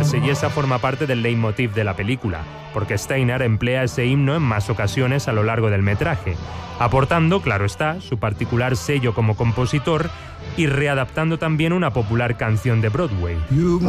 Marsellesa forma parte del leitmotiv de la película, porque Steiner emplea ese himno en más ocasiones a lo largo del metraje, aportando, claro está, su particular sello como compositor y readaptando también una popular canción de Broadway.